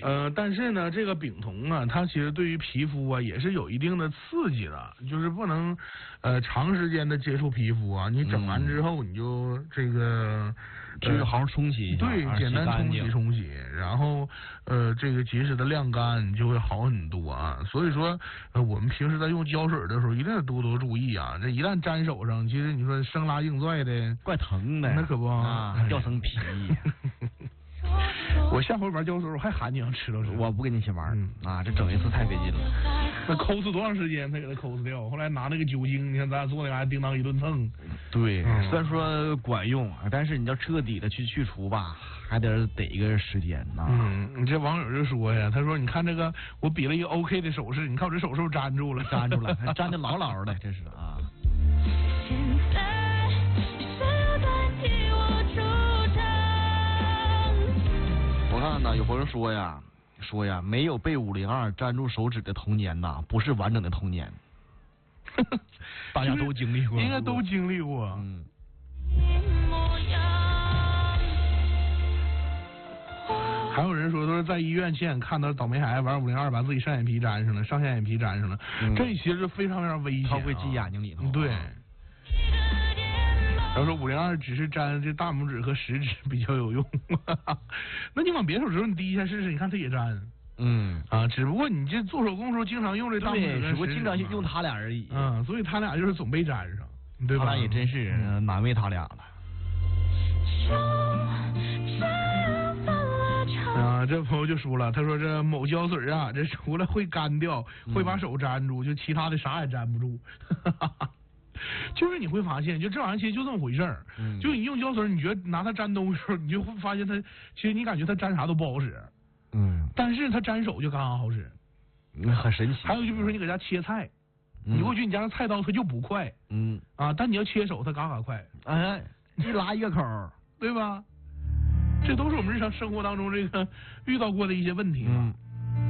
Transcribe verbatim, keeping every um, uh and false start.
呃，但是呢，这个丙酮啊，它其实对于皮肤啊也是有一定的刺激的，就是不能呃长时间的接触皮肤啊。你整完之后，你就这个就是好好冲洗一下， 对，简单冲洗冲洗，然后呃这个及时的晾干就会好很多啊。所以说，呃我们平时在用胶水的时候，一定要多多注意啊。这一旦粘手上，其实你说生拉硬拽的， 怪疼的， 那可不啊，掉层皮。 我下回玩胶水我还喊你要吃了， 我不跟你一起玩、嗯、啊，这整一次太费劲了。 那抠死多长时间才给它抠死掉？后来拿那个酒精，你看咱俩坐那嘎叮当一顿蹭。 对、嗯，虽然说管用，但是你要彻底的去去除吧，还得得一个时间呐。 嗯，你这网友就说呀，他说你看这个，我比了一个 OK 的手势，你看我这手是不是粘住了？ 粘住了，还粘的牢牢的，这是啊。我看呢，有朋友说呀，说呀，没有被五零二粘住手指的童年呐，不是完整的童年。大家都经历过， 应该都经历过。 嗯。 还有人说都是在医院亲眼看到倒霉孩子玩五零二，把自己上眼皮粘上了，上下眼皮粘上了，嗯、这其实是非常非常危险、啊， 它会进眼睛里头。 对。然后说五零二只是粘这大拇指和食指比较有用，那你往别手指头你滴一下试试，你看它也粘。 嗯啊，只不过你这做手工的时候经常用这大拇指， 只不过经常用他俩而已。 嗯，所以他俩就是总被粘上，对吧？ 他俩也真是难为他俩了。 啊，这朋友就说了，他说这某胶水啊，这除了会干掉，会把手粘住，就其他的啥也粘不住。就是你会发现，就这玩意儿其实就这么回事儿。嗯，就你用胶水，你觉得拿它粘东西的时候，你就会发现它，其实你感觉它粘啥都不好使。 嗯， 但是它粘手就刚刚好使， 很神奇。 还有就比如说你搁家切菜，嗯、你会觉得你家的菜刀它就不快， 嗯啊，但你要切手它嘎嘎快， 哎，一拉一个口， 对吧？这都是我们日常生活当中这个遇到过的一些问题嘛。嗯